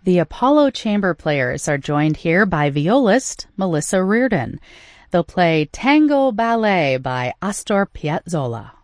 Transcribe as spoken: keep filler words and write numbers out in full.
The Apollo Chamber Players are joined here by violist Melissa Reardon. They'll play Tango Ballet by Astor Piazzolla.